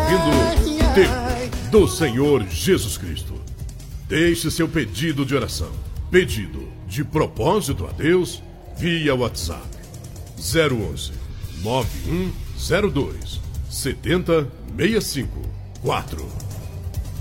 ouvindo Tempo do Senhor Jesus Cristo. Deixe seu pedido de oração, pedido de propósito a Deus, via WhatsApp 011 9102 7065 4.